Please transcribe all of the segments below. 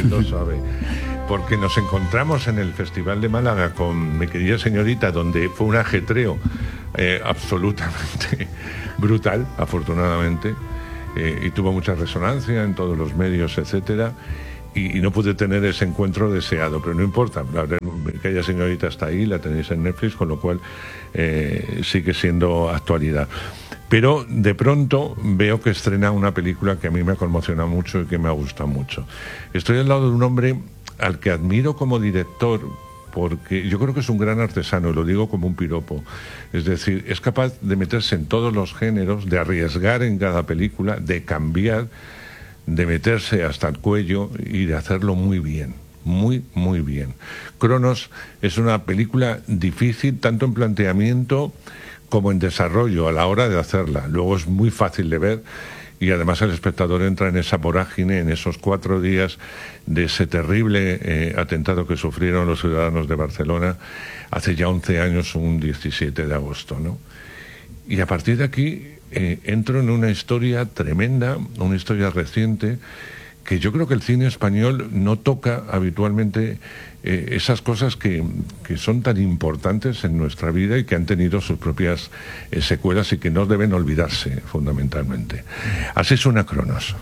él lo sabe. Porque nos encontramos en el Festival de Málaga con Mi querida señorita, donde fue un ajetreo absolutamente brutal, afortunadamente, y tuvo mucha resonancia en todos los medios, etcétera, y no pude tener ese encuentro deseado, pero no importa, aquella señorita está ahí, la tenéis en Netflix, con lo cual sigue siendo actualidad. Pero de pronto veo que estrena una película que a mí me ha conmocionado mucho y que me ha gustado mucho. Estoy al lado de un hombre al que admiro como director, porque yo creo que es un gran artesano, y lo digo como un piropo. Es decir, es capaz de meterse en todos los géneros, de arriesgar en cada película, de cambiar, de meterse hasta el cuello y de hacerlo muy bien. Muy, muy bien. Cronos es una película difícil, tanto en planteamiento como en desarrollo a la hora de hacerla. Luego es muy fácil de ver, y además el espectador entra en esa vorágine, en esos 4 días de ese terrible atentado que sufrieron los ciudadanos de Barcelona hace ya 11 años, un 17 de agosto, ¿no? Y a partir de aquí entro en una historia tremenda, una historia reciente, que yo creo que el cine español no toca habitualmente, esas cosas que son tan importantes en nuestra vida y que han tenido sus propias secuelas y que no deben olvidarse fundamentalmente. Así suena Cronos.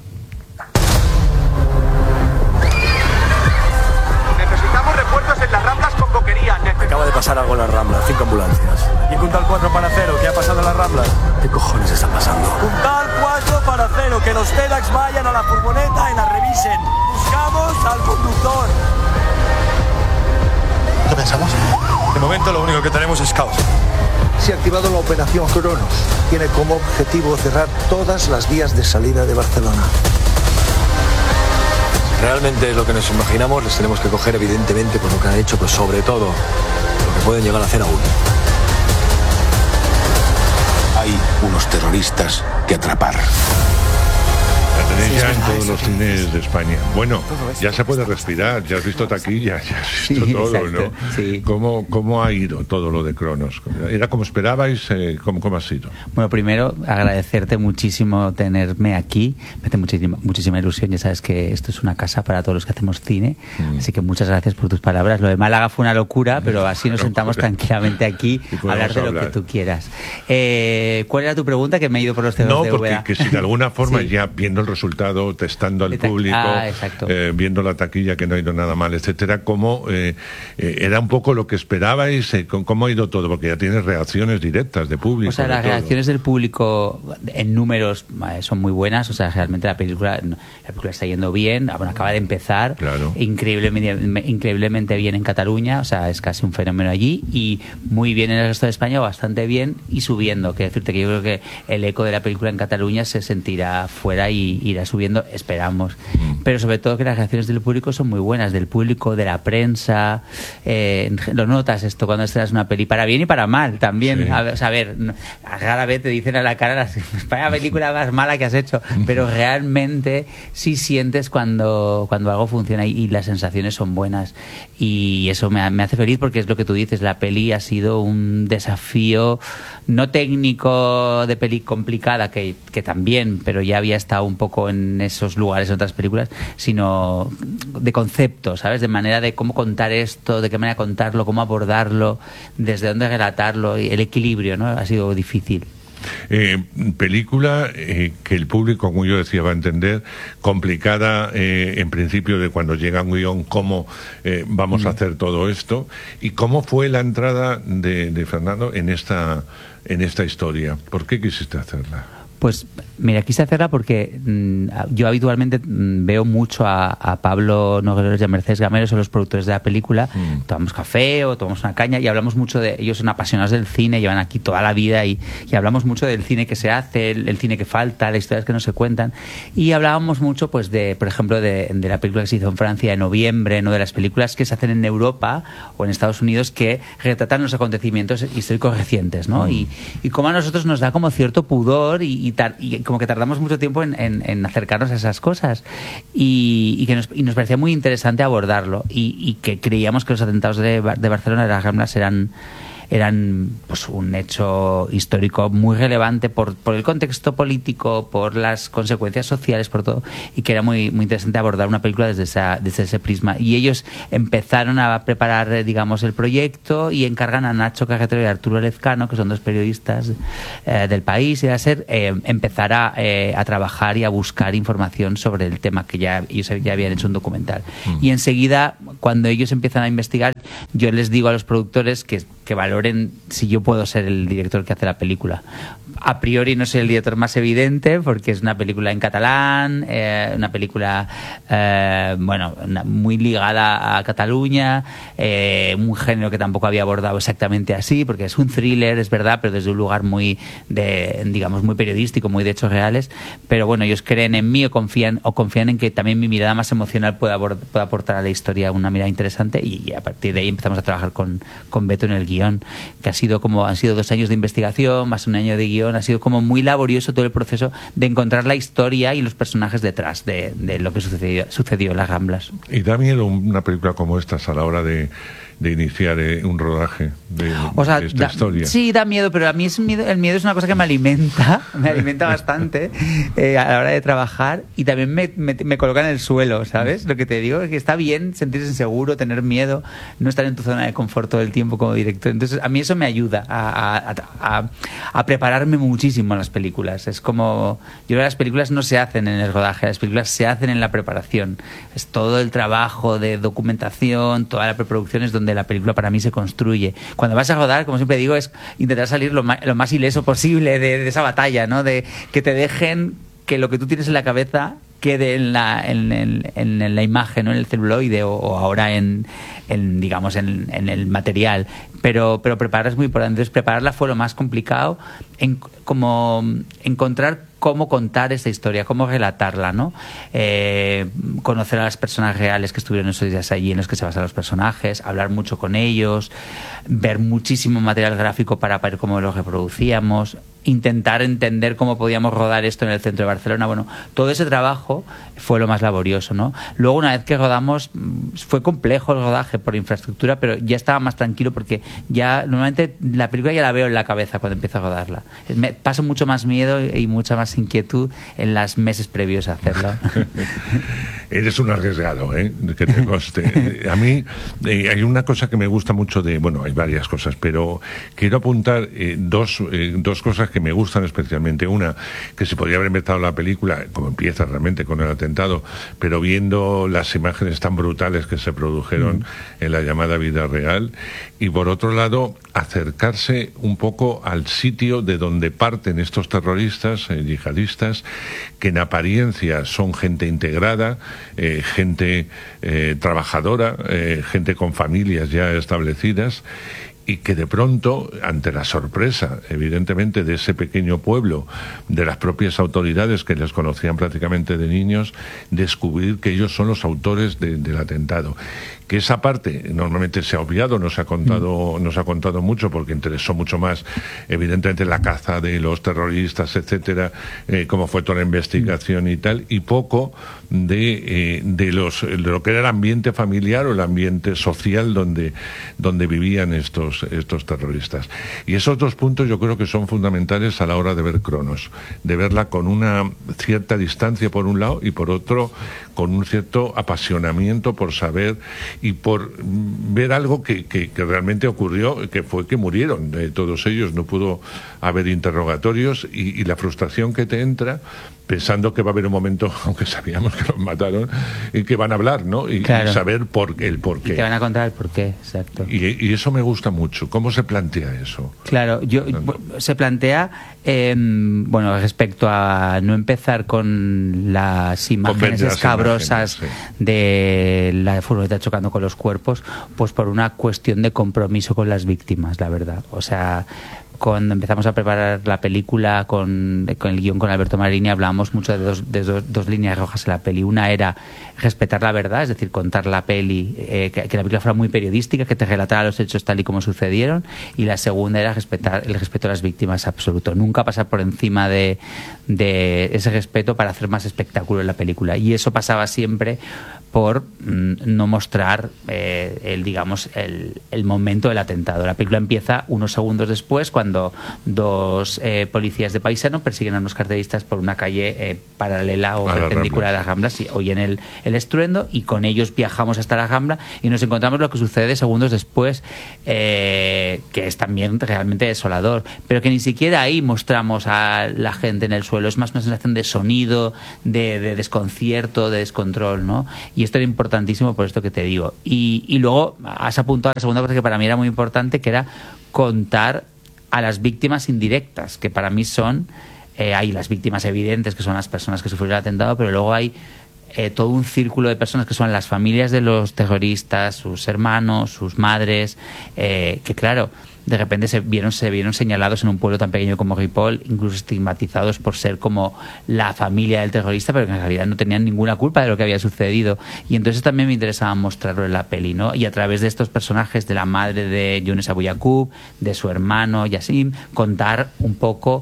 Necesitamos refuerzos en las Ramblas con boquería. Acaba de pasar algo en las Ramblas, 5 ambulancias. ¿Y Puntal 4 para 0? ¿Qué ha pasado en las Ramblas? ¿Qué cojones está pasando? Puntal 4 para 0, que los TEDx vayan a la furgoneta y la revisen. Buscamos al conductor. ¿Qué pensamos? De momento lo único que tenemos es caos. Se ha activado la operación Cronos. Tiene como objetivo cerrar todas las vías de salida de Barcelona. Realmente es lo que nos imaginamos, les tenemos que coger evidentemente por lo que han hecho, pero sobre todo lo que pueden llegar a hacer aún. Hay unos terroristas que atrapar. La tenéis ya en todos los cines de España. Bueno, ya se puede respirar, ya has visto taquilla, ya has visto todo, exacto, ¿no? Sí. ¿Cómo ha ido todo lo de Cronos? ¿Era como esperabais? ¿Cómo ha sido? Bueno, primero agradecerte muchísimo tenerme aquí. Me hace muchísima ilusión. Ya sabes que esto es una casa para todos los que hacemos cine. Así que muchas gracias por tus palabras. Lo de Málaga fue una locura, pero así nos sentamos tranquilamente aquí a hablar de lo que tú quieras. ¿Cuál era tu pregunta? Que me he ido por los dedos de porque VA. que si de alguna forma Sí. ya viendo el resultado, testando al público, viendo la taquilla que no ha ido nada mal, etcétera, ¿cómo era un poco lo que esperabais? ¿Cómo ha ido todo? Porque ya tienes reacciones directas de público. O sea, las reacciones del público en números son muy buenas. O sea, realmente la película está yendo bien. Bueno, acaba de empezar. Claro. Increíblemente bien en Cataluña. O sea, es casi un fenómeno allí. Y muy bien en el resto de España, bastante bien y subiendo. Quiero decirte que yo creo que el eco de la película en Cataluña se sentirá fuera y irá subiendo, esperamos. Pero sobre todo que las reacciones del público son muy buenas. Del público, de la prensa. Lo notas esto cuando estrenas una peli, para bien y para mal también. Sí. A ver, rara vez te dicen a la cara la película más mala que has hecho, pero realmente sí sientes cuando algo funciona y las sensaciones son buenas, y eso me hace feliz, porque es lo que tú dices, la peli ha sido un desafío no técnico de peli complicada, que también, pero ya había estado un poco en esos lugares en otras películas, sino de concepto, ¿sabes? De manera de cómo contar esto, de qué manera contarlo, cómo abordarlo, desde dónde relatarlo, y el equilibrio, ¿no? Ha sido difícil. Película que el público, como yo decía, va a entender, complicada en principio, de cuando llega un guión, cómo vamos a hacer todo esto, y cómo fue la entrada de Fernando en esta historia. ¿Por qué quisiste hacerla? Pues mira, quise hacerla porque yo habitualmente veo mucho a Pablo Nogueros y a Mercedes Gamero, son los productores de la película. Tomamos café o tomamos una caña y hablamos mucho de ellos. Son apasionados del cine, llevan aquí toda la vida y hablamos mucho del cine que se hace, el cine que falta, las historias que no se cuentan. Y hablábamos mucho, pues, por ejemplo, de la película que se hizo en Francia en noviembre, ¿no? De las películas que se hacen en Europa o en Estados Unidos que retratan los acontecimientos históricos recientes, ¿no? Y como a nosotros nos da como cierto pudor y como que tardamos mucho tiempo en acercarnos a esas cosas, y nos parecía muy interesante abordarlo, y que creíamos que los atentados de Barcelona, de las Ramblas, eran eran pues un hecho histórico muy relevante por el contexto político, por las consecuencias sociales, por todo, y que era muy, muy interesante abordar una película desde ese prisma. Y ellos empezaron a preparar, digamos, el proyecto y encargan a Nacho Carretero y Arturo Lezcano, que son dos periodistas del País, y a empezar a trabajar y a buscar información sobre el tema, que ellos ya habían hecho un documental. Y enseguida, cuando ellos empiezan a investigar, yo les digo a los productores que valoren si yo puedo ser el director que hace la película. A priori no soy el director más evidente, porque es una película en catalán, una película muy ligada a Cataluña, un género que tampoco había abordado exactamente así, porque es un thriller, es verdad, pero desde un lugar muy periodístico, muy de hechos reales. Pero bueno, ellos creen en mí o confían en que también mi mirada más emocional pueda aportar a la historia una mirada interesante, y a partir de ahí empezamos a trabajar con Beto en el guión, que han sido 2 años de investigación más un año de guión. Ha sido como muy laborioso todo el proceso de encontrar la historia y los personajes detrás de lo que sucedió en las Ramblas. ¿Y da miedo una película como esta a la hora de iniciar un rodaje de esta historia? Sí, da miedo, pero a mí el miedo es una cosa que me alimenta bastante a la hora de trabajar, y también me coloca en el suelo, ¿sabes? Lo que te digo es que está bien sentirse inseguro, tener miedo, no estar en tu zona de confort todo el tiempo como director. Entonces a mí eso me ayuda a prepararme muchísimo en las películas. Es como, yo creo que las películas no se hacen en el rodaje, las películas se hacen en la preparación. Es todo el trabajo de documentación, toda la preproducción es donde la película para mí se construye. Cuando vas a rodar, como siempre digo, es intentar salir lo más ileso posible de esa batalla, ¿no? De que te dejen que lo que tú tienes en la cabeza quede en la imagen, ¿no? En el celuloide o ahora en el material. Pero preparar es muy importante. Entonces, prepararla fue lo más complicado, como encontrar cómo contar esta historia, cómo relatarla, ¿no? Conocer a las personas reales que estuvieron esos días allí, en los que se basan los personajes, hablar mucho con ellos, ver muchísimo material gráfico para ver cómo los reproducíamos, intentar entender cómo podíamos rodar esto en el centro de Barcelona. Bueno, todo ese trabajo fue lo más laborioso, ¿no? Luego, una vez que rodamos, fue complejo el rodaje por infraestructura, pero ya estaba más tranquilo, porque ya normalmente la película ya la veo en la cabeza cuando empiezo a rodarla. Me paso mucho más miedo y mucha más inquietud en los meses previos a hacerlo. Eres un arriesgado, que te conste. A mí hay una cosa que me gusta mucho hay varias cosas, pero quiero apuntar dos cosas que me gustan especialmente. Una, que se podría haber empezado la película, como empieza realmente con el atentado, pero viendo las imágenes tan brutales que se produjeron en la llamada vida real. Y por otro lado, acercarse un poco al sitio de donde parten estos terroristas yihadistas, que en apariencia son gente integrada, gente trabajadora, gente con familias ya establecidas, y que de pronto, ante la sorpresa, evidentemente, de ese pequeño pueblo, de las propias autoridades que les conocían prácticamente de niños, descubrir que ellos son los autores del atentado. Que esa parte normalmente se ha obviado, no se ha contado mucho, porque interesó mucho más, evidentemente, la caza de los terroristas, etcétera, cómo fue toda la investigación y tal, y poco de lo que era el ambiente familiar o el ambiente social donde vivían estos terroristas. Y esos dos puntos yo creo que son fundamentales a la hora de ver Cronos, de verla con una cierta distancia por un lado, y por otro con un cierto apasionamiento por saber y por ver algo que realmente ocurrió, que fue que murieron todos ellos. No pudo haber interrogatorios, y la frustración que te entra pensando que va a haber un momento, aunque sabíamos que los mataron, y que van a hablar, ¿no? Y saber el porqué. Y te van a contar el porqué, exacto. Y eso me gusta mucho. ¿Cómo se plantea eso? Claro, se plantea, respecto a no empezar con las imágenes escabrosas de la furgoneta chocando con los cuerpos, pues por una cuestión de compromiso con las víctimas, la verdad. O sea, cuando empezamos a preparar la película con el guión con Alberto Marini, hablábamos mucho de dos líneas rojas en la peli. Una era respetar la verdad, es decir, contar la peli, que la película fuera muy periodística, que te relatara los hechos tal y como sucedieron. Y la segunda era el respeto a las víctimas absoluto. Nunca pasar por encima de ese respeto para hacer más espectáculo en la película. Y eso pasaba siempre por no mostrar el momento del atentado. La película empieza unos segundos después, cuando dos policías de paisano persiguen a unos carteristas por una calle paralela o perpendicular a las Ramblas, y oyen el estruendo, y con ellos viajamos hasta la Rambla y nos encontramos lo que sucede segundos después, que es también realmente desolador, pero que ni siquiera ahí mostramos a la gente en el suelo. Es más una sensación de sonido, de desconcierto, de descontrol, ¿no? Y esto era importantísimo por esto que te digo. Y luego has apuntado a la segunda cosa que para mí era muy importante, que era contar a las víctimas indirectas, que para mí son, hay las víctimas evidentes, que son las personas que sufrieron el atentado, pero luego hay todo un círculo de personas que son las familias de los terroristas, sus hermanos, sus madres, que claro, de repente se vieron señalados en un pueblo tan pequeño como Ripoll, incluso estigmatizados por ser como la familia del terrorista, pero que en realidad no tenían ninguna culpa de lo que había sucedido. Y entonces también me interesaba mostrarlo en la peli, ¿no? Y a través de estos personajes, de la madre de Younes Abu Yaqub, de su hermano Yassim, contar un poco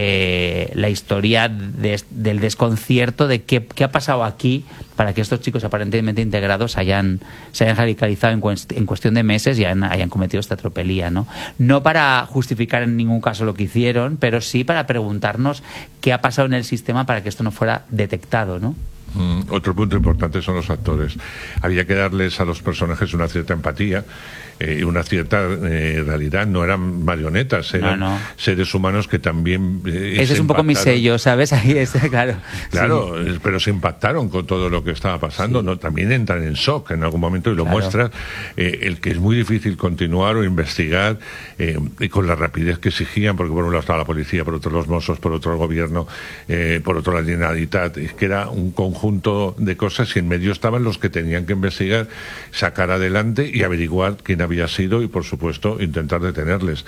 la historia del desconcierto de qué ha pasado aquí para que estos chicos aparentemente integrados se hayan radicalizado en cuestión de meses y hayan cometido esta tropelía, ¿no? No para justificar en ningún caso lo que hicieron, pero sí para preguntarnos qué ha pasado en el sistema para que esto no fuera detectado, ¿no? Otro punto importante son los actores. Había que darles a los personajes una cierta empatía y una cierta realidad. No eran marionetas, eran seres humanos que también ese es un poco mi sello, ¿sabes? Ahí está, claro. Claro, sí. Pero se impactaron con todo lo que estaba pasando, sí. ¿No? También entran en shock en algún momento y lo muestran, el que es muy difícil continuar o investigar y con la rapidez que exigían, porque por un lado estaba la policía, por otro los Mossos, por otro el gobierno, por otro la Generalitat. Es que era un conjunto de cosas y en medio estaban los que tenían que investigar, sacar adelante y averiguar quién había sido y, por supuesto, intentar detenerles.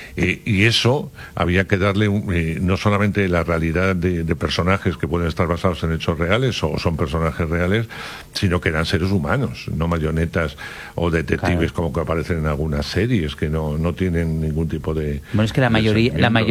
Y eso había que darle no solamente la realidad de personajes que pueden estar basados en hechos reales o son personajes reales, sino que eran seres humanos, no marionetas o detectives como que aparecen en algunas series que no tienen ningún tipo de... Bueno, es que la mayoría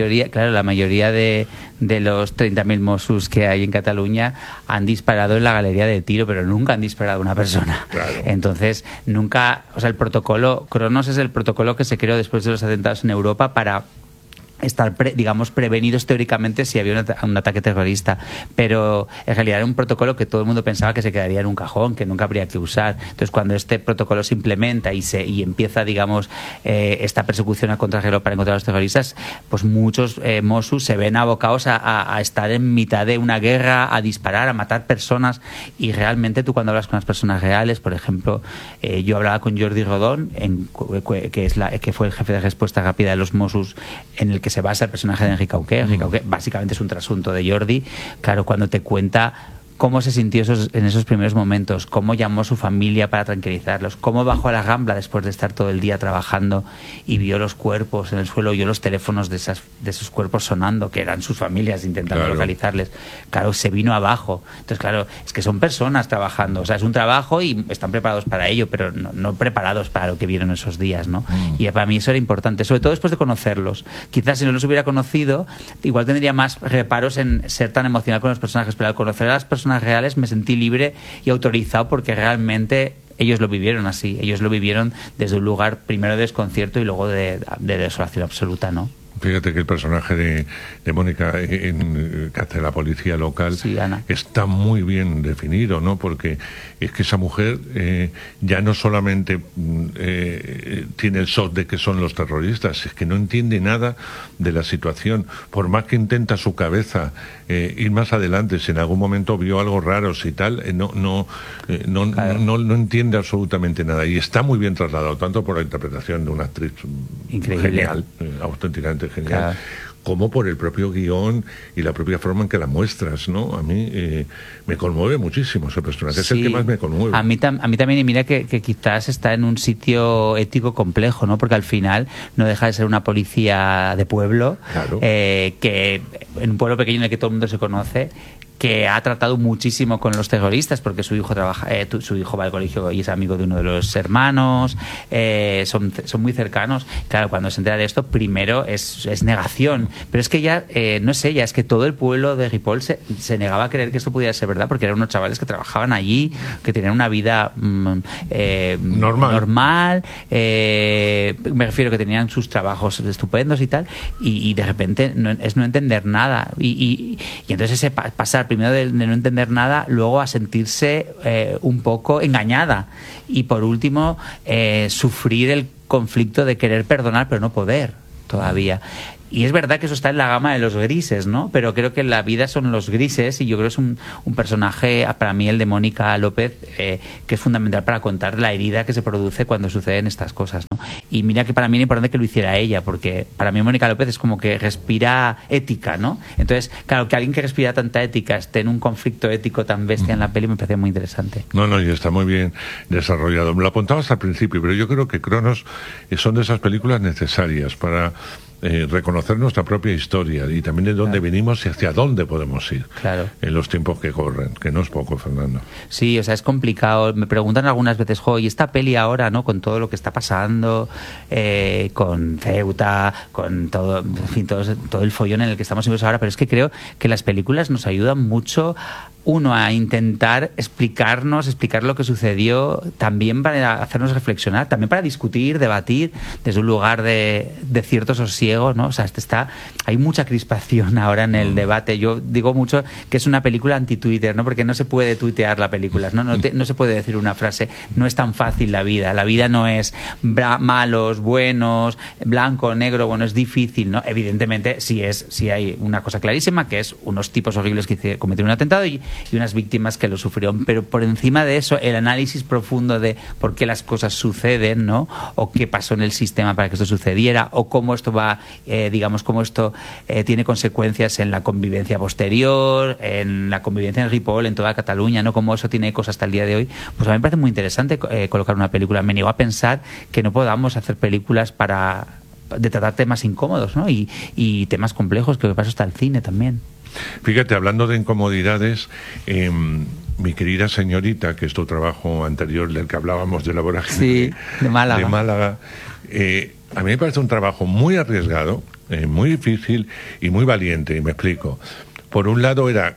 de los 30.000 Mossos que hay en Cataluña han disparado en la galería de tiro, pero nunca han disparado a una persona. Claro. Entonces, nunca... O sea, el protocolo Cronos es el protocolo que se creó después de los atentados en Europa para estar, prevenidos teóricamente si había un ataque terrorista, pero en realidad era un protocolo que todo el mundo pensaba que se quedaría en un cajón, que nunca habría que usar. Entonces, cuando este protocolo se implementa y empieza, esta persecución a contrarreloj para encontrar a los terroristas, pues muchos Mossos se ven abocados a estar en mitad de una guerra, a disparar, a matar personas, y realmente tú cuando hablas con las personas reales, por ejemplo, yo hablaba con Jordi Rodón, que fue el jefe de respuesta rápida de los Mossos, en el que se basa el personaje de Enrique Auqué. Enrique Auqué básicamente es un trasunto de Jordi. Claro, cuando te cuenta cómo se sintió en esos primeros momentos, cómo llamó a su familia para tranquilizarlos, cómo bajó a la Rambla después de estar todo el día trabajando y vio los cuerpos en el suelo, oyó los teléfonos de esos cuerpos sonando, que eran sus familias intentando localizarles. Claro, se vino abajo. Entonces, claro, es que son personas trabajando, o sea, es un trabajo y están preparados para ello, pero no preparados para lo que vieron esos días, ¿no? Y para mí eso era importante, sobre todo después de conocerlos. Quizás si no los hubiera conocido, igual tendría más reparos en ser tan emocional con los personajes, pero al conocer a las personas reales me sentí libre y autorizado, porque realmente ellos lo vivieron así, ellos lo vivieron desde un lugar primero de desconcierto y luego de desolación absoluta, ¿no? Fíjate que el personaje de Mónica que hace la policía local, sí, Ana, está muy bien definido, ¿no? Porque es que esa mujer ya no solamente tiene el shock de que son los terroristas, es que no entiende nada de la situación. Por más que intenta su cabeza ir más adelante, si en algún momento vio algo raro, si tal, no entiende absolutamente nada. Y está muy bien trasladado, tanto por la interpretación de una actriz increíble, genial, auténticamente genial, claro, como por el propio guión y la propia forma en que la muestras, ¿no? A mí me conmueve muchísimo ese personaje, sí, es el que más me conmueve. A mí también, y mira que quizás está en un sitio ético complejo, ¿no? Porque al final no deja de ser una policía de pueblo, claro, que en un pueblo pequeño en el que todo el mundo se conoce, que ha tratado muchísimo con los terroristas porque su hijo su hijo va al colegio y es amigo de uno de los hermanos, son muy cercanos. Claro, cuando se entera de esto, primero es negación, pero es que ya no sé, ya es que todo el pueblo de Ripoll se negaba a creer que esto pudiera ser verdad, porque eran unos chavales que trabajaban allí, que tenían una vida normal, me refiero que tenían sus trabajos estupendos y tal, y de repente es no entender nada, y entonces ese pasar primero de no entender nada, luego a sentirse un poco engañada, y por último sufrir el conflicto de querer perdonar pero no poder todavía. Y es verdad que eso está en la gama de los grises, ¿no? Pero creo que la vida son los grises, y yo creo que es un personaje, para mí el de Mónica López, que es fundamental para contar la herida que se produce cuando suceden estas cosas, ¿no? Y mira que para mí era importante que lo hiciera ella, porque para mí Mónica López es como que respira ética, ¿no? Entonces, claro, que alguien que respira tanta ética esté en un conflicto ético tan bestia en la peli me parece muy interesante. No, y está muy bien desarrollado. Me lo apuntabas al principio, pero yo creo que Cronos son de esas películas necesarias para reconocer nuestra propia historia y también de dónde venimos y hacia dónde podemos ir en los tiempos que corren, que no es poco, Fernando. Sí, o sea, es complicado. Me preguntan algunas veces, y esta peli ahora, ¿no? Con todo lo que está pasando, con Ceuta, con todo, en fin, todo el follón en el que estamos inmersos ahora, pero es que creo que las películas nos ayudan mucho, uno, a intentar explicar lo que sucedió, también para hacernos reflexionar, también para discutir, debatir desde un lugar de cierto sosiego, ¿no? O sea, hay mucha crispación ahora en el debate. Yo digo mucho que es una película anti-Twitter, ¿no? Porque no se puede tuitear la película, ¿no? No se puede decir una frase, no es tan fácil la vida no es malos, buenos, blanco, negro, bueno, es difícil, ¿no? Evidentemente sí hay una cosa clarísima, que es unos tipos horribles que cometieron un atentado y unas víctimas que lo sufrieron, pero por encima de eso el análisis profundo de por qué las cosas suceden, ¿no? O qué pasó en el sistema para que esto sucediera, o cómo esto va, cómo esto tiene consecuencias en la convivencia posterior, en la convivencia en Ripoll, en toda Cataluña, ¿no? Cómo eso tiene ecos hasta el día de hoy. Pues a mí me parece muy interesante colocar una película. Me niego a pensar que no podamos hacer películas de tratar temas incómodos, ¿no? Y temas complejos, que para eso está el cine también. Fíjate, hablando de incomodidades, mi querida señorita, que es tu trabajo anterior del que hablábamos de la vorágine de Málaga, a mí me parece un trabajo muy arriesgado, muy difícil y muy valiente, y me explico. Por un lado era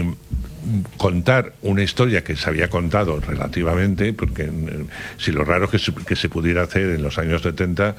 contar una historia que se había contado relativamente, porque si lo raro que se pudiera hacer en los años 70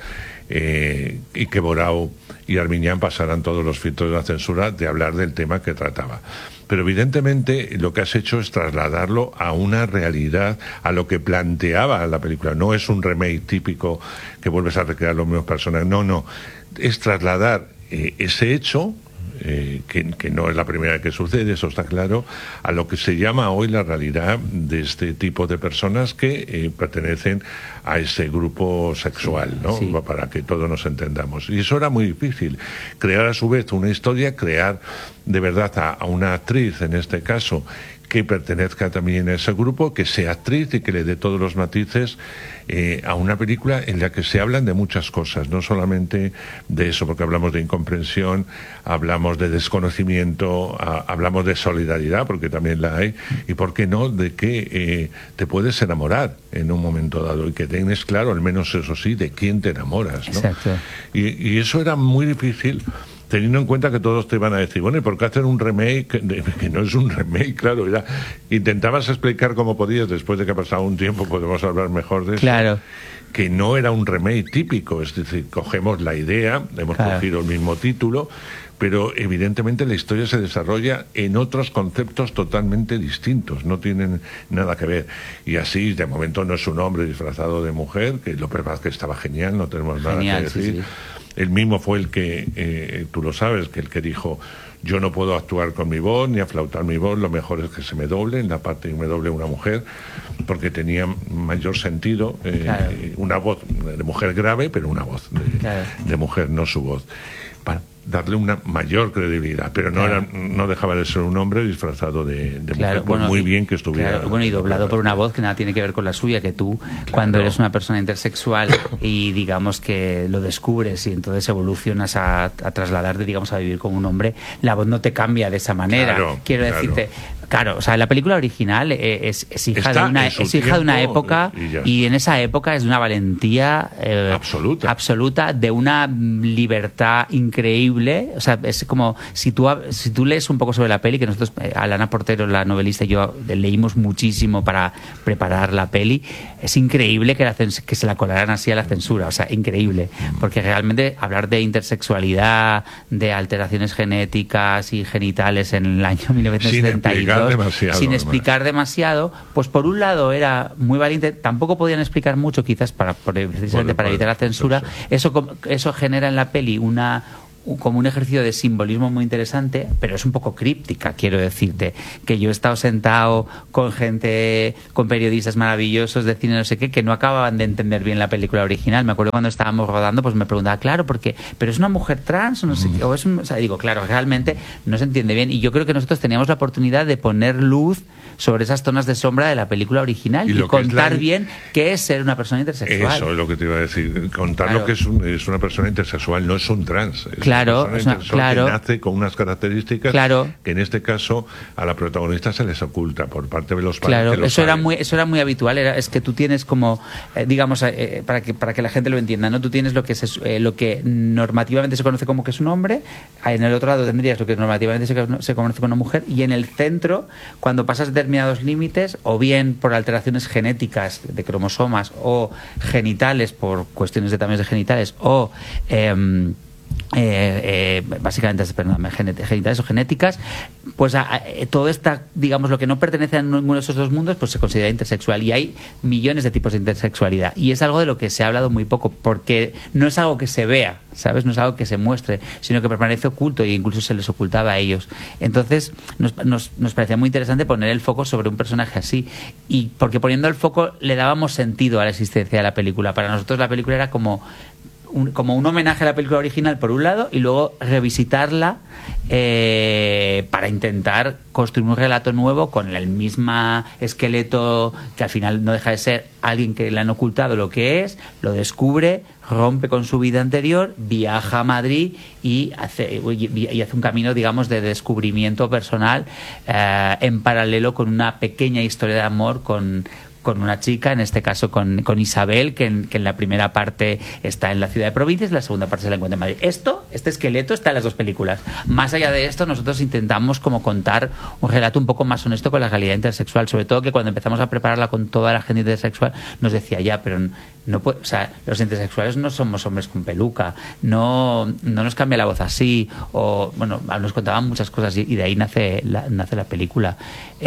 y que Borao y Armiñán pasaran todos los filtros de la censura de hablar del tema que trataba. Pero evidentemente lo que has hecho es trasladarlo a una realidad, a lo que planteaba la película. No es un remake típico que vuelves a recrear los mismos personajes, no. Es trasladar ese hecho, que no es la primera vez que sucede, eso está claro, a lo que se llama hoy la realidad de este tipo de personas que pertenecen a ese grupo sexual, ¿no? Sí. Para que todos nos entendamos. Y eso era muy difícil. Crear a su vez una historia, crear de verdad a una actriz, en este caso, que pertenezca también a ese grupo, que sea actriz y que le dé todos los matices a una película en la que se hablan de muchas cosas, no solamente de eso, porque hablamos de incomprensión, hablamos de desconocimiento, hablamos de solidaridad, porque también la hay, y por qué no, de que te puedes enamorar en un momento dado y que tengas claro, al menos eso sí, de quién te enamoras, ¿no? Exacto. Y eso era muy difícil, teniendo en cuenta que todos te iban a decir, bueno, ¿y por qué hacer un remake? Que no es un remake, claro. Ya intentabas explicar cómo podías, después de que ha pasado un tiempo, podemos hablar mejor de eso. Claro. Que no era un remake típico, es decir, cogemos la idea, hemos cogido el mismo título, pero evidentemente la historia se desarrolla en otros conceptos totalmente distintos, no tienen nada que ver. Y así, de momento, no es un hombre disfrazado de mujer, que López Vázquez estaba genial, no tenemos nada que decir. Sí. Él mismo fue el que, tú lo sabes, que el que dijo, yo no puedo actuar con mi voz ni aflautar mi voz, lo mejor es que se me doble, en la parte que me doble una mujer, porque tenía mayor sentido, una voz de mujer grave, pero una voz de mujer, no su voz. darle una mayor credibilidad, pero no dejaba de ser un hombre disfrazado de mujer, muy bien que estuviera. Y doblado por una voz que nada tiene que ver con la suya, que tú, cuando eres una persona intersexual y digamos que lo descubres y entonces evolucionas a trasladarte, digamos, a vivir como un hombre, la voz no te cambia de esa manera. Quiero decirte, o sea, la película original es hija de una época y en esa época es de una valentía absoluta, de una libertad increíble. O sea, es como si tú lees un poco sobre la peli, que nosotros, Alana Portero, la novelista, y yo leímos muchísimo para preparar la peli. Es increíble que se la colaran así a la censura, o sea, increíble, porque realmente hablar de intersexualidad, de alteraciones genéticas y genitales en el año 1972 sin explicar demasiado, pues por un lado era muy valiente, tampoco podían explicar mucho, quizás precisamente para evitar la censura. Eso genera en la peli como un ejercicio de simbolismo muy interesante, pero es un poco críptica, quiero decirte, que yo he estado sentado con gente, con periodistas maravillosos de cine, no sé qué, que no acababan de entender bien la película original. Me acuerdo cuando estábamos rodando, pues me preguntaba, claro, pero es una mujer trans o no sé qué, o sea, digo, claro, realmente no se entiende bien, y yo creo que nosotros teníamos la oportunidad de poner luz sobre esas zonas de sombra de la película original y contar bien qué es ser una persona intersexual. Eso es lo que te iba a decir, contar lo que es una persona intersexual, no es un trans. Claro, que nace con unas características que en este caso a la protagonista se les oculta por parte de los padres. Claro, eso era muy habitual. Es que tú tienes como, digamos, para que la gente lo entienda, ¿no? Tú tienes lo que normativamente se conoce como que es un hombre, en el otro lado tendrías lo que normativamente se conoce como una mujer, y en el centro, cuando pasas determinados límites, o bien por alteraciones genéticas de cromosomas o genitales por cuestiones de tamaños de genitales, o básicamente genitales o genéticas, pues todo esta, digamos, lo que no pertenece a ninguno de esos dos mundos, pues se considera intersexual, y hay millones de tipos de intersexualidad, y es algo de lo que se ha hablado muy poco, porque no es algo que se vea, ¿sabes? No es algo que se muestre, sino que permanece oculto, e incluso se les ocultaba a ellos. Entonces nos parecía muy interesante poner el foco sobre un personaje así, y porque poniendo el foco le dábamos sentido a la existencia de la película. Para nosotros la película era como un homenaje a la película original por un lado, y luego revisitarla para intentar construir un relato nuevo con el mismo esqueleto, que al final no deja de ser alguien que le han ocultado lo que es, lo descubre, rompe con su vida anterior, viaja a Madrid y hace un camino, digamos, de descubrimiento personal en paralelo con una pequeña historia de amor con una chica, en este caso con Isabel, que en la primera parte está en la ciudad de Provincias, en la segunda parte se la encuentra en Madrid. Este esqueleto está en las dos películas. Más allá de esto, nosotros intentamos como contar un relato un poco más honesto con la realidad intersexual, sobre todo que cuando empezamos a prepararla con toda la gente intersexual nos decía, pero no puede, o sea, los intersexuales no somos hombres con peluca, no nos cambia la voz así, o bueno, nos contaban muchas cosas, y de ahí nace la película.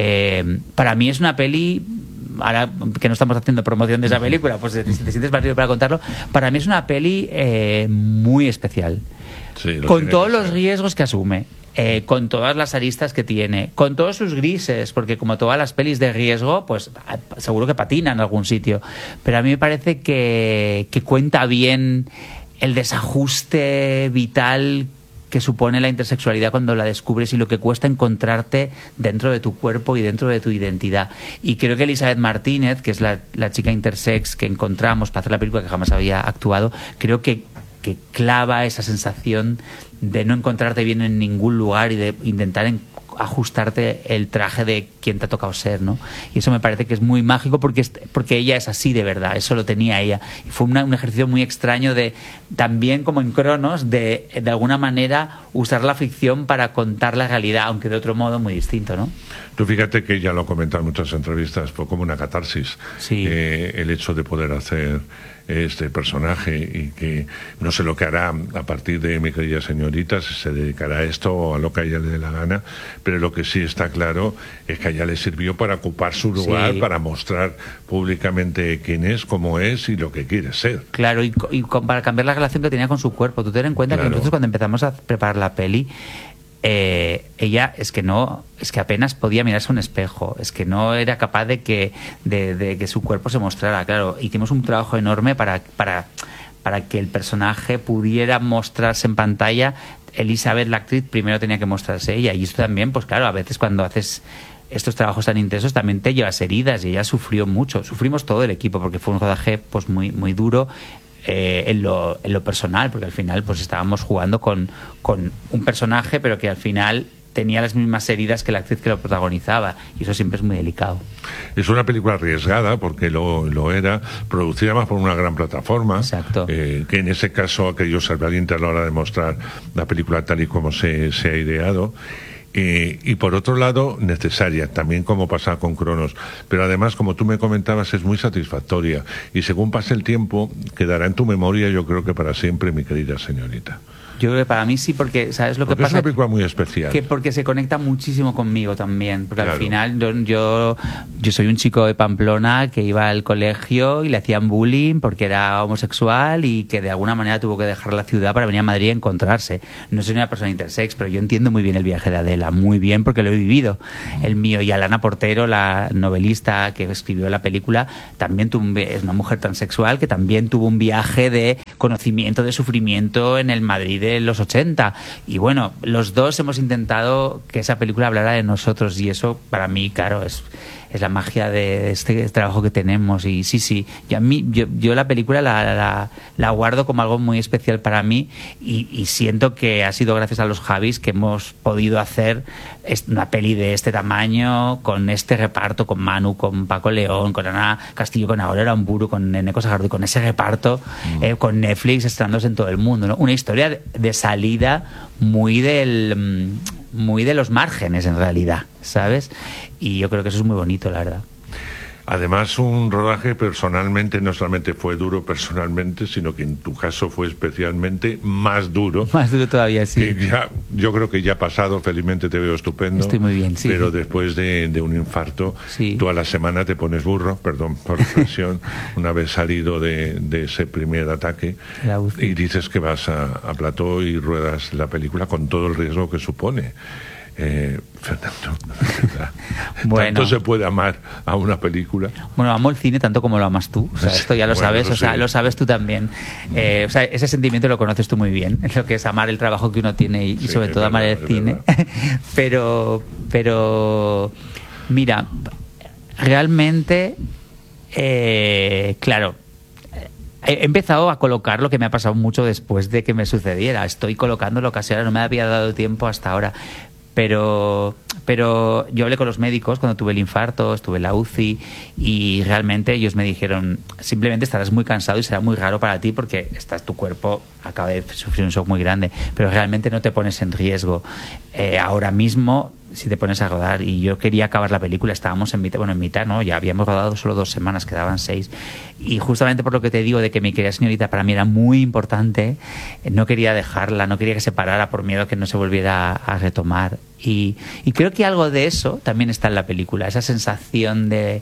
Para mí es una peli, ahora que no estamos haciendo promoción de esa película, pues si te sientes más libre para contarlo, para mí es una peli muy especial, con todos los riesgos que asume, con todas las aristas que tiene, con todos sus grises, porque como todas las pelis de riesgo, pues seguro que patina en algún sitio, pero a mí me parece que cuenta bien el desajuste vital que supone la intersexualidad cuando la descubres, y lo que cuesta encontrarte dentro de tu cuerpo y dentro de tu identidad. Y creo que Elizabeth Martínez, que es la chica intersex que encontramos para hacer la película, que jamás había actuado, creo que clava esa sensación de no encontrarte bien en ningún lugar y de intentar ajustarte el traje de quien te ha tocado ser, ¿no? Y eso me parece que es muy mágico, porque ella es así de verdad, eso lo tenía ella. Y fue un ejercicio muy extraño de, también como en Cronos, de alguna manera usar la ficción para contar la realidad, aunque de otro modo muy distinto, ¿no? Tú fíjate que ella lo comenta en muchas entrevistas, fue como una catarsis, el hecho de poder hacer este personaje, y que no sé lo que hará a partir de Mi querida señorita, si se dedicará a esto o a lo que a ella le dé la gana, pero lo que sí está claro es que a ella le sirvió para ocupar su lugar, para mostrar públicamente quién es, cómo es y lo que quiere ser. Claro, y para cambiar la relación que tenía con su cuerpo. Tú ten en cuenta que nosotros, cuando empezamos a preparar la peli, ella es que apenas podía mirarse a un espejo, es que no era capaz de que su cuerpo se mostrara. Claro, hicimos un trabajo enorme para que el personaje pudiera mostrarse en pantalla Elizabeth, la actriz, primero tenía que mostrarse ella. Y esto también, pues claro, a veces cuando haces estos trabajos tan intensos también te llevas heridas, y ella sufrió mucho. Sufrimos todo el equipo porque fue un rodaje pues muy, muy duro. En lo personal, porque al final pues estábamos jugando con un personaje, pero que al final tenía las mismas heridas que la actriz que lo protagonizaba, y eso siempre es muy delicado. Es una película arriesgada, porque lo era, producida más por una gran plataforma. Exacto. Que en ese caso aquello ser valiente a la hora de mostrar la película tal y como se ha ideado. Y por otro lado, necesaria, también como pasa con Cronos. Pero además, como tú me comentabas, es muy satisfactoria. Y según pase el tiempo, quedará en tu memoria, yo creo que para siempre, mi querida señorita. Yo creo que para mí sí, porque ¿sabes lo que pasa? Es una película muy especial. Que porque se conecta muchísimo conmigo también. Porque claro. Al final yo soy un chico de Pamplona que iba al colegio y le hacían bullying porque era homosexual y que de alguna manera tuvo que dejar la ciudad para venir a Madrid a encontrarse. No soy una persona intersex, pero yo entiendo muy bien el viaje de Adela, muy bien, porque lo he vivido. El mío. Y Alana Portero, la novelista que escribió la película, también es una mujer transexual que también tuvo un viaje de conocimiento, de sufrimiento en el Madrid de los 80, y bueno, los dos hemos intentado que esa película hablara de nosotros, y eso para mí, claro, es la magia de este trabajo que tenemos. Y sí, yo la película la guardo como algo muy especial para mí, y siento que ha sido gracias a los Javis que hemos podido hacer una peli de este tamaño, con este reparto, con Manu, con Paco León, con Ana Castillo, con Aurora Amburu, con Eneco Sagardo, con ese reparto, con Netflix estrenándose en todo el mundo, ¿no? Una historia de salida muy de los márgenes, en realidad, ¿sabes? Y yo creo que eso es muy bonito, la verdad. Además, un rodaje personalmente no solamente fue duro personalmente, sino que en tu caso fue especialmente más duro. Más duro todavía, sí. Yo creo que ya ha pasado, felizmente te veo estupendo. Estoy muy bien, sí. Pero después de un infarto, sí. Tú a la semana te pones burro, perdón por la expresión, una vez salido de ese primer ataque, y dices que vas a plató y ruedas la película con todo el riesgo que supone. Fernando, bueno, ¿tanto se puede amar a una película? Bueno, amo el cine tanto como lo amas tú, o sea, esto ya lo sabes, o sea, lo sabes tú también. O sea, ese sentimiento lo conoces tú muy bien, lo que es amar el trabajo que uno tiene y sobre todo amar el cine. pero mira, realmente, claro, he empezado a colocar lo que me ha pasado mucho después de que me sucediera. Estoy colocando lo que ahora, no me había dado tiempo hasta ahora. Pero yo hablé con los médicos cuando tuve el infarto, estuve en la UCI, y realmente ellos me dijeron, simplemente estarás muy cansado y será muy raro para ti porque tu cuerpo acaba de sufrir un shock muy grande, pero realmente no te pones en riesgo. Ahora mismo, si te pones a rodar, y yo quería acabar la película, estábamos en mitad, ¿no? Ya habíamos rodado solo 2 semanas, quedaban 6, y justamente por lo que te digo de que mi querida señorita para mí era muy importante, no quería dejarla, no quería que se parara por miedo a que no se volviera a retomar, y creo que algo de eso también está en la película, esa sensación de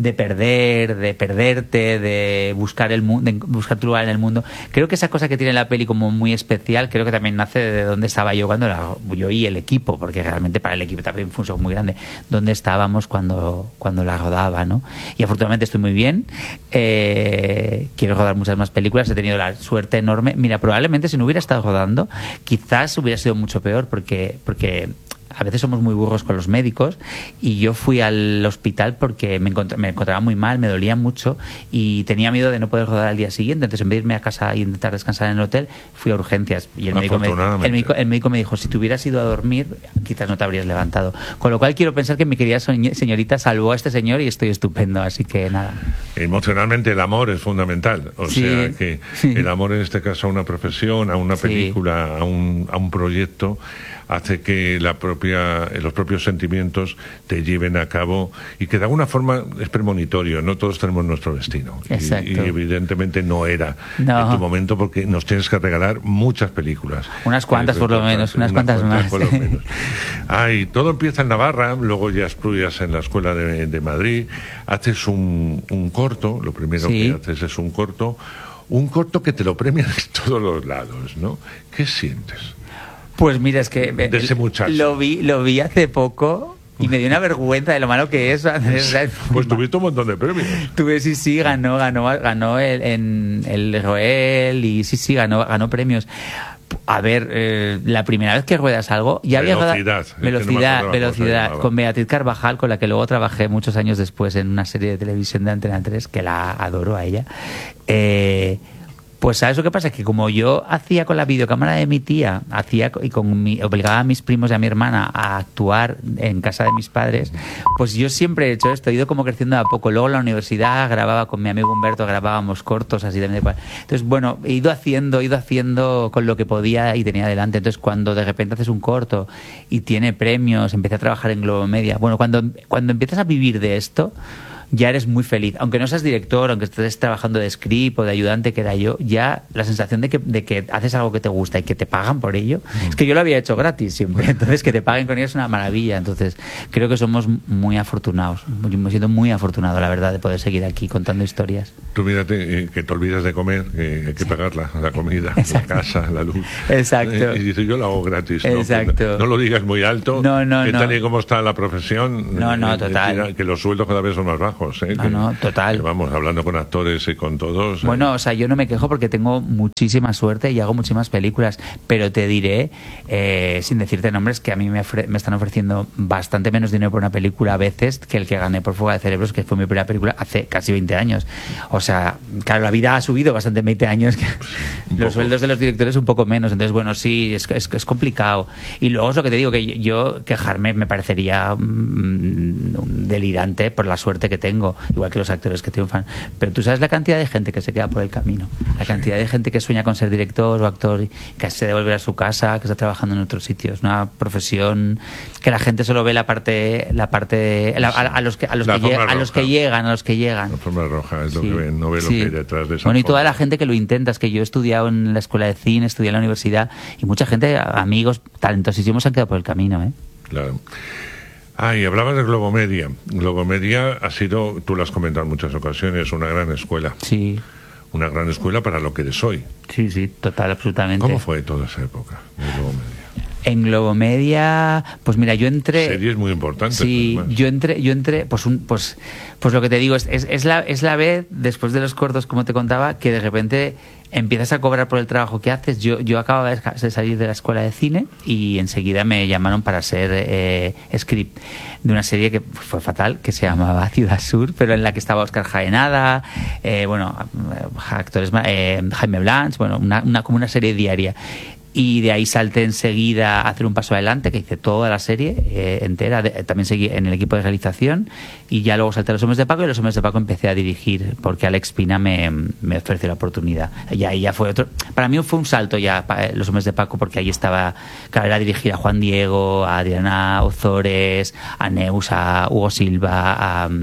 perderte, de buscar el mundo, de buscar tu lugar en el mundo. Creo que esa cosa que tiene la peli como muy especial, creo que también nace de donde estaba yo yo y el equipo, porque realmente para el equipo también fue un shock muy grande, donde estábamos cuando la rodaba, ¿no? Y afortunadamente estoy muy bien, quiero rodar muchas más películas, he tenido la suerte enorme. Mira, probablemente si no hubiera estado rodando, quizás hubiera sido mucho peor, porque a veces somos muy burros con los médicos, y yo fui al hospital porque me encontraba muy mal, me dolía mucho y tenía miedo de no poder rodar al día siguiente. Entonces, en vez de irme a casa y intentar descansar en el hotel, fui a urgencias, y el médico me dijo, si te hubieras ido a dormir quizás no te habrías levantado. Con lo cual quiero pensar que mi querida señorita salvó a este señor y estoy estupendo, así que nada. Emocionalmente el amor es fundamental, sea que el amor, en este caso, a una profesión, a una película, a un proyecto, hace que los propios sentimientos te lleven a cabo, y que de alguna forma es premonitorio. No todos tenemos nuestro destino, y evidentemente no era en tu momento, porque nos tienes que regalar muchas películas, unas cuantas por lo menos, unas cuantas más por lo menos. Todo empieza en Navarra, luego ya estudias en la Escuela de Madrid, haces un corto, lo primero que haces es un corto que te lo premian en todos los lados, ¿no? ¿Qué sientes? Pues mira, es que de ese muchacho lo vi hace poco y me dio una vergüenza de lo malo que es. Pues tuviste un montón de premios. Ganó el Roel, y ganó premios. A ver, la primera vez que ruedas algo... ya Velocidad, con Beatriz Carvajal, con la que luego trabajé muchos años después en una serie de televisión de Antena 3, que la adoro a ella. Pues ¿sabes lo que pasa? Que como yo hacía con la videocámara de mi tía, obligaba a mis primos y a mi hermana a actuar en casa de mis padres, pues yo siempre he hecho esto, he ido como creciendo de a poco. Luego en la universidad grababa con mi amigo Humberto, grabábamos cortos así de... Entonces, bueno, he ido haciendo con lo que podía y tenía delante. Entonces, cuando de repente haces un corto y tiene premios, empecé a trabajar en Globomedia. Bueno, cuando empiezas a vivir de esto, ya eres muy feliz. Aunque no seas director, aunque estés trabajando de script o de ayudante, que era yo, ya la sensación de que haces algo que te gusta y que te pagan por ello, es que yo lo había hecho gratis siempre. Entonces, que te paguen con ello es una maravilla. Entonces, creo que somos muy afortunados. Me siento muy afortunado, la verdad, de poder seguir aquí contando historias. Tú mírate, que te olvidas de comer, que hay que pagar la comida, Exacto. la casa, la luz. Exacto. Y dices, yo lo hago gratis. ¿No? Exacto. No lo digas muy alto. No. Que tal y como está la profesión. Total. Que los sueldos cada vez son más bajos. Total. Que vamos, hablando con actores y con todos. Bueno, o sea, yo no me quejo porque tengo muchísima suerte y hago muchísimas películas, pero te diré, sin decirte nombres, que a mí me están ofreciendo bastante menos dinero por una película a veces que el que gané por Fuga de Cerebros, que fue mi primera película hace casi 20 años. O sea, claro, la vida ha subido bastante en 20 años. Los sueldos de los directores un poco menos. Entonces, bueno, sí, es complicado. Y luego es lo que te digo, que yo quejarme me parecería delirante por la suerte que tengo, igual que los actores que triunfan. Pero tú sabes la cantidad de gente que se queda por el camino, la cantidad de gente que sueña con ser director o actor y que se debe volver a su casa, que está trabajando en otros sitios. Una profesión que la gente solo ve a los que llegan. La forma roja es lo que ven, no ve lo que hay detrás de esa Bueno, y forma. toda la gente que lo intenta, es que yo he estudiado en la escuela de cine, estudié en la universidad, y mucha gente, amigos talentosísimos, se han quedado por el camino, ¿eh? Claro. Y hablabas de Globomedia. Globomedia ha sido, tú lo has comentado en muchas ocasiones, una gran escuela. Sí. Una gran escuela para lo que eres hoy. Sí, total, absolutamente. ¿Cómo fue toda esa época de Globomedia? En Globomedia, pues mira, yo entré... Series muy importantes. Sí, además. yo entré, pues lo que te digo, es la vez, después de los cortos, como te contaba, que de repente empiezas a cobrar por el trabajo que haces. Yo acababa de salir de la escuela de cine y enseguida me llamaron para ser script de una serie que fue fatal, que se llamaba Ciudad Sur, pero en la que estaba Óscar Jaenada, actores, Jaime Blanch, bueno, como una serie diaria. Y de ahí salté enseguida a hacer un paso adelante, que hice toda la serie entera. También seguí en el equipo de realización y ya luego salté a Los Hombres de Paco, y Los Hombres de Paco empecé a dirigir porque Alex Pina me ofreció la oportunidad. Y ahí ya fue otro... Para mí fue un salto ya Los Hombres de Paco, porque ahí estaba... Claro, era dirigir a Juan Diego, a Adriana Ozores, a Neus, a Hugo Silva, a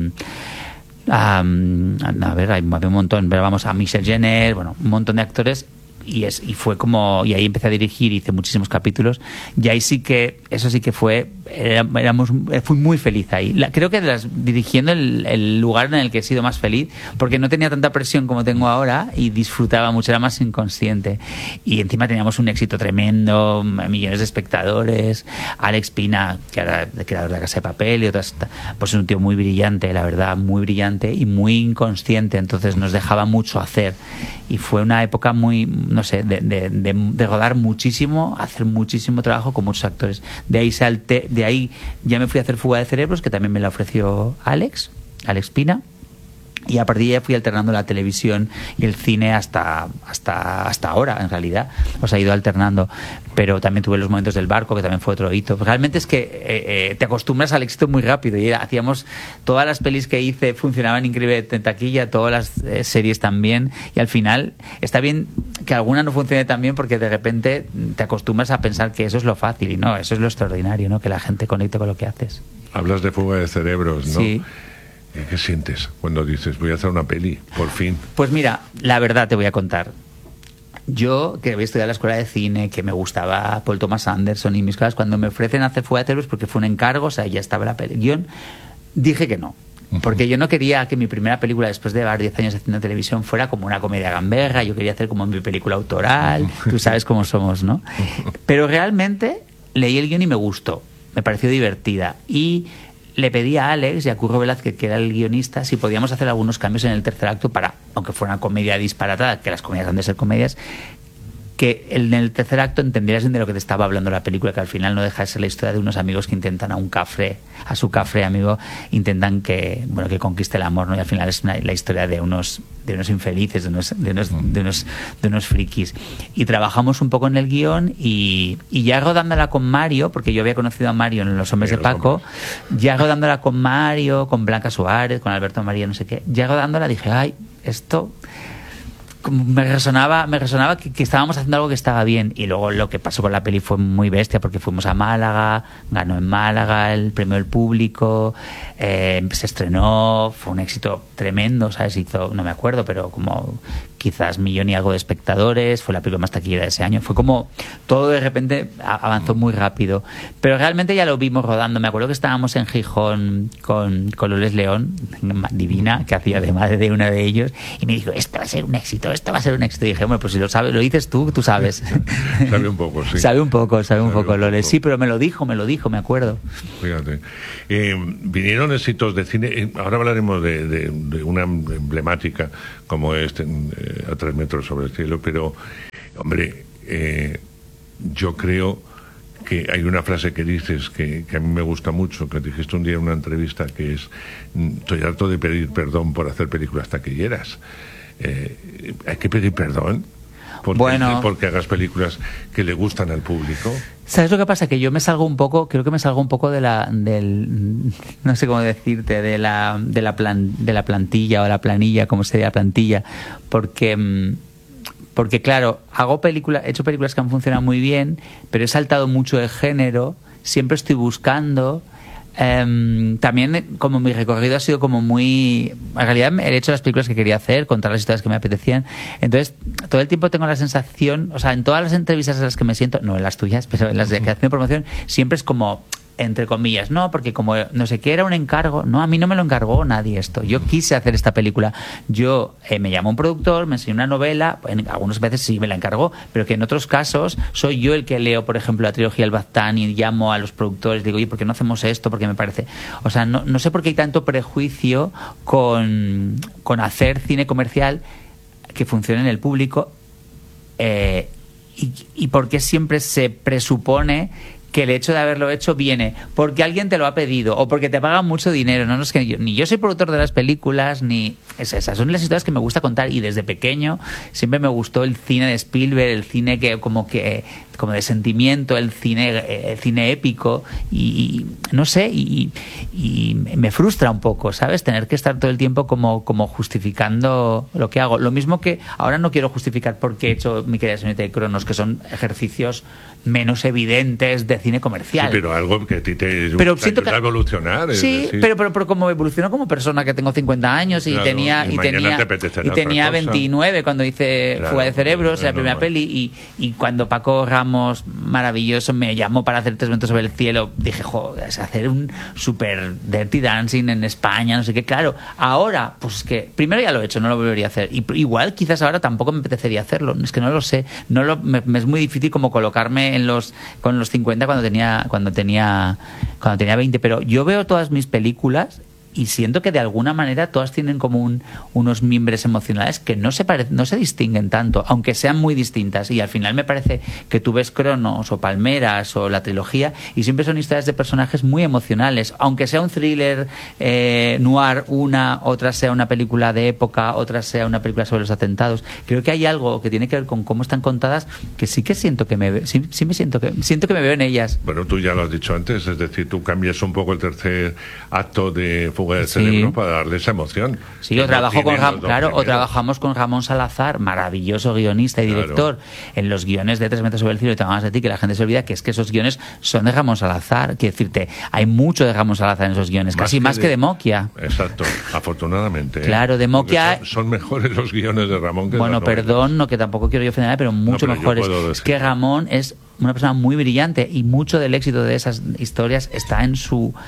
ver, había un montón, pero vamos, a Michelle Jenner, bueno, un montón de actores. Y ahí empecé a dirigir, hice muchísimos capítulos, y ahí sí que fui muy feliz ahí. Creo que dirigiendo el lugar en el que he sido más feliz, porque no tenía tanta presión como tengo ahora y disfrutaba mucho, era más inconsciente. Y encima teníamos un éxito tremendo, millones de espectadores. Alex Pina, que era creador de La Casa de Papel y otras, pues es un tío muy brillante, la verdad, muy brillante y muy inconsciente, entonces nos dejaba mucho hacer. Y fue una época muy, no sé, de rodar muchísimo, hacer muchísimo trabajo con muchos actores. De ahí ya me fui a hacer Fuga de Cerebros, que también me la ofreció Alex Pina. Y a partir de ahí fui alternando la televisión y el cine hasta ahora, en realidad. Os ha ido alternando. Pero también tuve los momentos del barco, que también fue otro hito. Realmente es que te acostumbras al éxito muy rápido. Y hacíamos todas las pelis que hice, funcionaban increíble en taquilla, todas las series también. Y al final está bien que alguna no funcione tan bien, porque de repente te acostumbras a pensar que eso es lo fácil. Y no, eso es lo extraordinario, ¿no? Que la gente conecte con lo que haces. Hablas de Fuga de Cerebros, ¿no? Sí. ¿Qué sientes cuando dices, voy a hacer una peli, por fin? Pues mira, la verdad te voy a contar. Yo, que había estudiado en la escuela de cine, que me gustaba Paul Thomas Anderson y mis cosas, cuando me ofrecen hacer Fuga de Cerebros, porque fue un encargo, o sea, ya estaba la guión, dije que no. Porque yo no quería que mi primera película, después de 10 años haciendo televisión, fuera como una comedia gamberra. Yo quería hacer como mi película autoral. Tú sabes cómo somos, ¿no? Pero realmente leí el guión y me gustó. Me pareció divertida. Y le pedí a Alex y a Curro Velázquez, que era el guionista, si podíamos hacer algunos cambios en el tercer acto para, aunque fuera una comedia disparatada, que las comedias han de ser comedias, que en el tercer acto entendieras bien de lo que te estaba hablando la película, que al final no deja de ser la historia de unos amigos que intentan a su cafre amigo, intentan que conquiste el amor, ¿no? Y al final es la historia de unos infelices, de unos frikis. Y trabajamos un poco en el guión y ya rodándola con Mario, porque yo había conocido a Mario en Los Hombres de Paco, ya rodándola con Mario, con Blanca Suárez, con Alberto María, no sé qué, ya rodándola dije, ay, esto me resonaba que estábamos haciendo algo que estaba bien. Y luego lo que pasó con la peli fue muy bestia, porque fuimos a Málaga, ganó en Málaga el premio del público, se estrenó, fue un éxito tremendo, ¿sabes? Hizo, no me acuerdo, pero como quizás 1 millón y algo de espectadores, fue la película más taquillera de ese año. Fue como todo de repente avanzó muy rápido, pero realmente ya lo vimos rodando. Me acuerdo que estábamos en Gijón con Loles León, divina, que hacía de madre de uno de ellos, y me dijo, esto va a ser un éxito. Y dije, bueno, pues si lo sabes, lo dices tú sabes. Sabe un poco, sí. Sabe un poco, Loles. Sí, pero me lo dijo, me acuerdo. Fíjate. Vinieron éxitos de cine, ahora hablaremos de una emblemática como es A 3 metros sobre el cielo, pero, hombre, yo creo que hay una frase que dices que a mí me gusta mucho, que dijiste un día en una entrevista, que es: estoy harto de pedir perdón por hacer películas taquilleras. Hay que pedir perdón porque hagas películas que le gustan al público. ¿Sabes lo que pasa? Que yo creo que me salgo un poco no sé cómo decirte, de la plantilla o la planilla, como sería la plantilla, porque claro, he hecho películas que han funcionado muy bien, pero he saltado mucho de género, siempre estoy buscando. También como mi recorrido ha sido como muy, en realidad he hecho las películas que quería hacer, contar las historias que me apetecían, entonces todo el tiempo tengo la sensación, o sea, en todas las entrevistas en las que me siento, no en las tuyas, pero en las de creación y promoción, siempre es como, entre comillas, no, porque como no sé qué era un encargo, no, a mí no me lo encargó nadie esto, yo quise hacer esta película, yo me llamó un productor, me enseñó una novela, en algunas veces sí me la encargó, pero que en otros casos soy yo el que leo, por ejemplo, la trilogía El Baztán y llamo a los productores, digo, oye, ¿por qué no hacemos esto? Porque me parece, o sea, no sé por qué hay tanto prejuicio con hacer cine comercial que funcione en el público, y por qué siempre se presupone que el hecho de haberlo hecho viene porque alguien te lo ha pedido o porque te pagan mucho dinero. No es que ni yo soy productor de las películas, ni esas son las historias que me gusta contar, y desde pequeño siempre me gustó el cine de Spielberg, el cine como de sentimiento, el cine épico, y no sé, y me frustra un poco, ¿sabes? Tener que estar todo el tiempo como justificando lo que hago. Lo mismo que ahora no quiero justificar por qué he hecho Mi querida señorita de Cronos, que son ejercicios menos evidentes de cine comercial. Sí, pero algo que a ti te ayuda a evolucionar. Sí, pero como evoluciono como persona, que tengo 50 años y claro, tenía 29 cuando hice Fuga de Cerebros, la primera peli, y cuando Paco Ramos, maravilloso, me llamó para hacer 3 metros sobre el cielo, dije, joder, hacer un super Dirty Dancing en España, no sé qué. Claro, ahora, pues que primero ya lo he hecho, no lo volvería a hacer. Y igual quizás ahora tampoco me apetecería hacerlo, es que no lo sé. Me es muy difícil como colocarme con los 50 cuando tenía 20, pero yo veo todas mis películas y siento que de alguna manera todas tienen como unos mimbres emocionales que no se distinguen tanto, aunque sean muy distintas, y al final me parece que tú ves Cronos o Palmeras o la trilogía y siempre son historias de personajes muy emocionales, aunque sea un thriller noir, otra sea una película de época, otra sea una película sobre los atentados. Creo que hay algo que tiene que ver con cómo están contadas que sí que siento que siento que me veo en ellas. Bueno, tú ya lo has dicho antes, es decir, tú cambias un poco el tercer acto de Fuga del Cerebro para darle esa emoción. Sí, trabajamos con Ramón Salazar, maravilloso guionista y director, en los guiones de 3 metros sobre el cielo y Te amas de ti, que la gente se olvida que es que esos guiones son de Ramón Salazar. Quiero decirte, hay mucho de Ramón Salazar en esos guiones, más que de Moquia. Exacto, afortunadamente. Claro, de Moquia son mejores los guiones de Ramón que bueno, perdón, no, que tampoco quiero yo ofender, pero mucho mejores. Es que Ramón es una persona muy brillante y mucho del éxito de esas historias está en su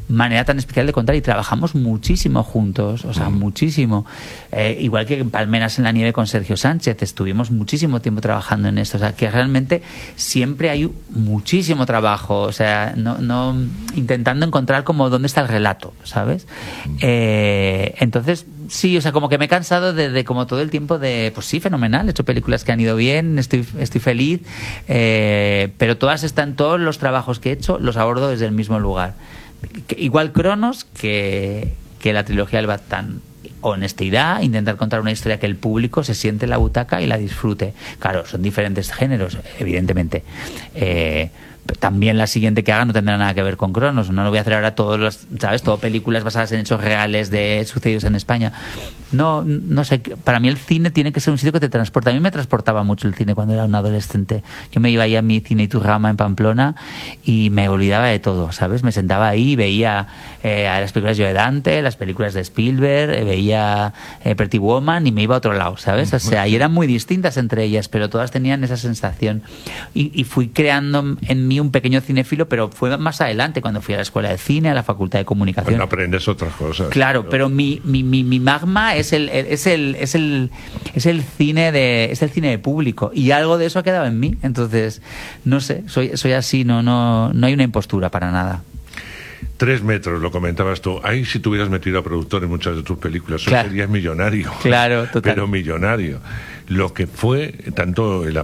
manera tan especial de contar y trabajamos muchísimo juntos, o sea, muchísimo. Igual que en Palmeras en la nieve con Sergio Sánchez, estuvimos muchísimo tiempo trabajando en esto, o sea, que realmente siempre hay muchísimo trabajo, o sea, no intentando encontrar como dónde está el relato, ¿sabes? Entonces, sí, o sea, como que me he cansado de como todo el tiempo de, pues sí, fenomenal, he hecho películas que han ido bien, estoy feliz, pero todos los trabajos que he hecho los abordo desde el mismo lugar. Igual Cronos que la trilogía del Batán. Honestidad, intentar contar una historia que el público se siente en la butaca y la disfrute. Claro, son diferentes géneros, evidentemente. También la siguiente que haga no tendrá nada que ver con Cronos. No lo voy a hacer ahora ¿sabes? Todo películas basadas en hechos reales de sucedidos en España. No sé, para mí el cine tiene que ser un sitio que te transporta. A mí me transportaba mucho el cine cuando era un adolescente. Yo me iba ahí a mi Cine Iturrama en Pamplona y me olvidaba de todo, ¿sabes? Me sentaba ahí, veía a las películas de Dante, las películas de Spielberg, veía Pretty Woman y me iba a otro lado, ¿sabes? O sea, y eran muy distintas entre ellas, pero todas tenían esa sensación. Y fui creando en mí un pequeño cinéfilo, pero fue más adelante cuando fui a la escuela de cine, a la facultad de comunicación. Bueno, aprendes otras cosas. Claro, pero mi magma es el cine de público, y algo de eso ha quedado en mí. Entonces, no sé, soy así, no hay una impostura para nada. 3 metros, lo comentabas tú. Ahí si te hubieras metido a productor en muchas de tus películas, claro, serías millonario. Claro, total. Pero millonario. Lo que fue tanto la